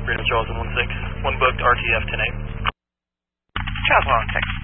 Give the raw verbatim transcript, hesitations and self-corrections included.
Radar Charles in one six. One booked, R T F ten eight. Charles one six.